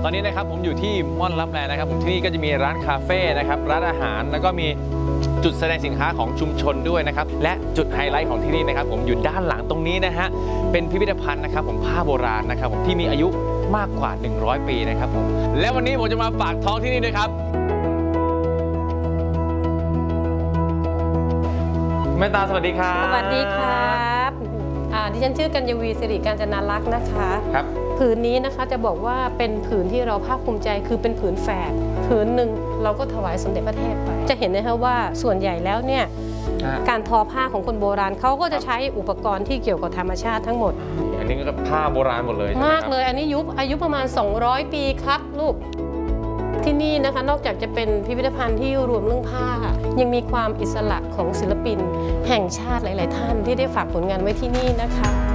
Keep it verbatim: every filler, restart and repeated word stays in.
ตอนนี้นะครับผมอยู่ที่ม่อนลับแลนะครับผมที่นี่ก็จะมีร้านคาเฟ่นะครับร้านอาหารแล้วก็มีจุดแสดงสินค้าของชุมชนด้วยนะครับและจุดไฮไลท์ของที่นี่นะครับผมอยู่ด้านหลังตรงนี้นะฮะเป็นพิพิธภัณฑ์นะครับผมผ้าโบราณนะครับผมที่มีอายุมากกว่าหนึ่งร้อยปีนะครับผมและวันนี้ผมจะมาฝากท้องที่นี่ด้วยครับแม่ตาสวัสดีครับสวัสดีครับดิฉันชื่อกัญญวีสิริกาญจนารักษ์นะคะครับผืนนี้นะคะจะบอกว่าเป็นผืนที่เราภาคภูมิใจคือเป็นผืนแฝดผืนหนึ่งเราก็ถวายสมเด็จพระเทพไปจะเห็นนะคะว่าส่วนใหญ่แล้วเนี่ยการทอผ้าของคนโบราณเขาก็จะใช้อุปกรณ์ที่เกี่ยวกับธรรมชาติทั้งหมดอันนี้ก็ผ้าโบราณหมดเลยมากเลยอันนี้ยุคอายุประมาณสองร้อยปีครับลูกที่นี่นะคะนอกจากจะเป็นพิพิธภัณฑ์ที่รวมเรื่องผ้ายังมีความอิสระของศิลปินแห่งชาติหลายๆท่านที่ได้ฝากผลงานไว้ที่นี่นะคะ